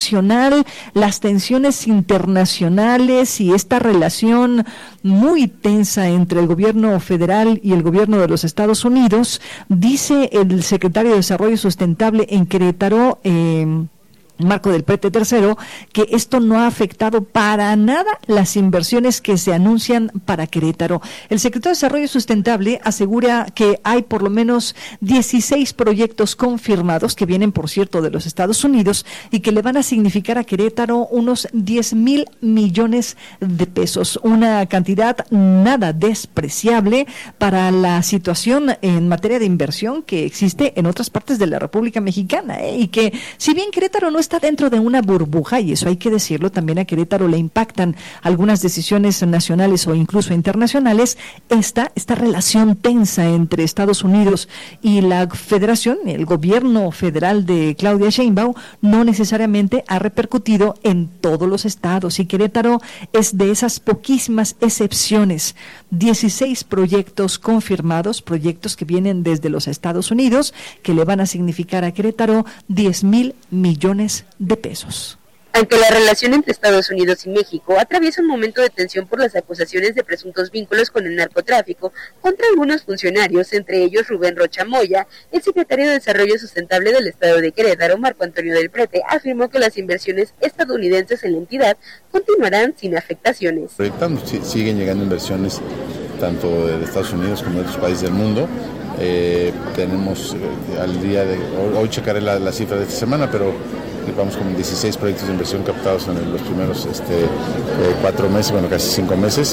nacional, las tensiones internacionales y esta relación muy tensa entre el gobierno federal y el gobierno de los Estados Unidos, dice el secretario de Desarrollo Sustentable en Querétaro, Marco del Prete III, que esto no ha afectado para nada las inversiones que se anuncian para Querétaro. El secretario de Desarrollo Sustentable asegura que hay por lo menos 16 proyectos confirmados, que vienen, por cierto, de los Estados Unidos, y que le van a significar a Querétaro unos 10,000 millones de pesos, una cantidad nada despreciable para la situación en materia de inversión que existe en otras partes de la República Mexicana, y que, si bien Querétaro no está dentro de una burbuja, y eso hay que decirlo, también a Querétaro le impactan algunas decisiones nacionales o incluso internacionales, esta relación tensa entre Estados Unidos y la Federación, el gobierno federal de Claudia Sheinbaum, no necesariamente ha repercutido en todos los estados, y Querétaro es de esas poquísimas excepciones. 16 proyectos confirmados, proyectos que vienen desde los Estados Unidos, que le van a significar a Querétaro 10,000 millones de pesos. Aunque la relación entre Estados Unidos y México atraviesa un momento de tensión por las acusaciones de presuntos vínculos con el narcotráfico contra algunos funcionarios, entre ellos Rubén Rocha Moya, el secretario de Desarrollo Sustentable del Estado de Querétaro, Marco Antonio del Prete, afirmó que las inversiones estadounidenses en la entidad continuarán sin afectaciones. Siguen llegando inversiones tanto de Estados Unidos como de otros países del mundo. Tenemos al día de hoy checaré la cifra de esta semana, pero vamos con 16 proyectos de inversión captados en los primeros 4 meses, bueno, casi 5 meses,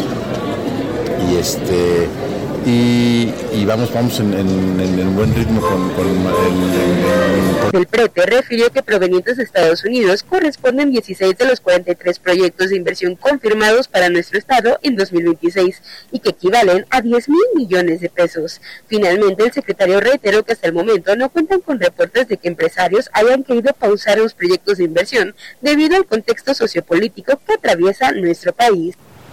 y vamos en buen ritmo con El Prete refirió que provenientes de Estados Unidos corresponden 16 de los 43 proyectos de inversión confirmados para nuestro estado en 2026 y que equivalen a 10,000 millones de pesos. Finalmente, el secretario reiteró que hasta el momento no cuentan con reportes de que empresarios hayan querido pausar los proyectos de inversión debido al contexto sociopolítico que atraviesa nuestro país.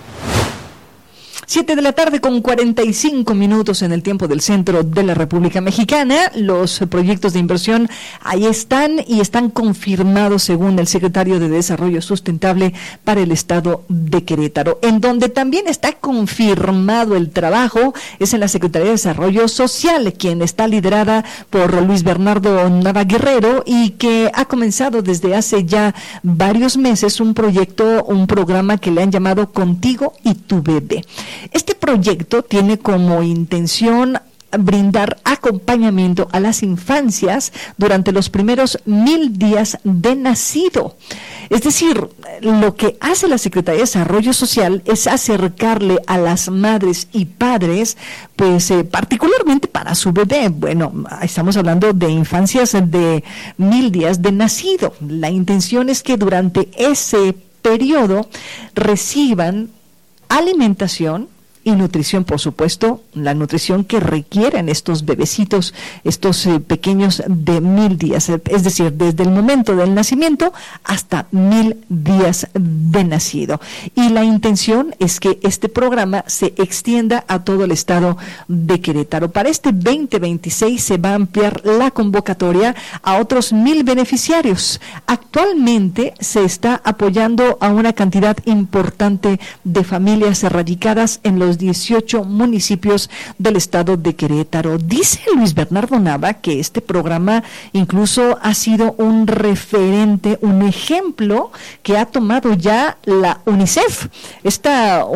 7:45 p.m. en el tiempo del centro de la República Mexicana. Los proyectos de inversión ahí están y están confirmados según el secretario de Desarrollo Sustentable para el estado de Querétaro. En donde también está confirmado el trabajo es en la Secretaría de Desarrollo Social, quien está liderada por Luis Bernardo Nava Guerrero y que ha comenzado desde hace ya varios meses un programa que le han llamado Contigo y tu Bebé. Este proyecto tiene como intención brindar acompañamiento a las infancias durante los primeros 1,000 días de nacido. Es decir, lo que hace la Secretaría de Desarrollo Social es acercarle a las madres y padres, pues particularmente para su bebé. Bueno, estamos hablando de infancias de 1,000 días de nacido. La intención es que durante ese periodo reciban alimentación y nutrición, por supuesto, la nutrición que requieren estos bebecitos, estos pequeños de 1,000 días, es decir, desde el momento del nacimiento hasta 1,000 días de nacido. Y la intención es que este programa se extienda a todo el estado de Querétaro. Para este 2026 se va a ampliar la convocatoria a otros 1,000 beneficiarios. Actualmente se está apoyando a una cantidad importante de familias radicadas en los 18 municipios del estado de Querétaro. Dice Luis Bernardo Nava que este programa incluso ha sido un referente, un ejemplo que ha tomado ya la UNICEF, esta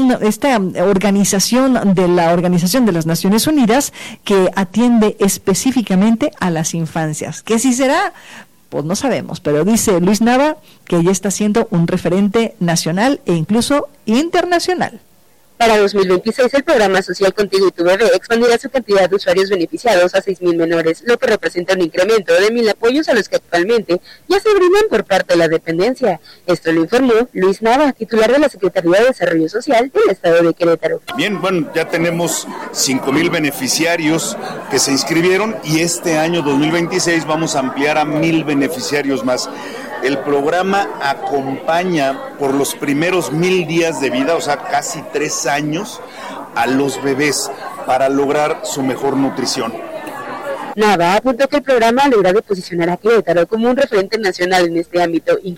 organización de las Naciones Unidas que atiende específicamente a las infancias. ¿Qué sí será? Pues no sabemos, pero dice Luis Nava que ya está siendo un referente nacional e incluso internacional. Para 2026, el programa social Contigo y tu Bebé expandirá su cantidad de usuarios beneficiados a 6,000 menores, lo que representa un incremento de 1,000 apoyos a los que actualmente ya se brindan por parte de la dependencia. Esto lo informó Luis Nava, titular de la Secretaría de Desarrollo Social del Estado de Querétaro. Bien, bueno, ya tenemos 5,000 beneficiarios que se inscribieron y este año 2026 vamos a ampliar a 1,000 beneficiarios más. El programa acompaña por los primeros 1,000 días de vida, o sea, casi 3 años, a los bebés para lograr su mejor nutrición. Nava apuntó que el programa logra de posicionar a Querétaro como un referente nacional en este ámbito,